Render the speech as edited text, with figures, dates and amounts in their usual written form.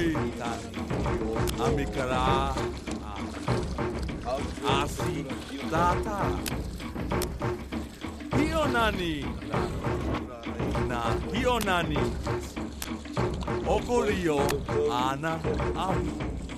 Oi, Amikara. Asi, Tata. Hionani. Na Hionani. Okorio, Ana, Amu.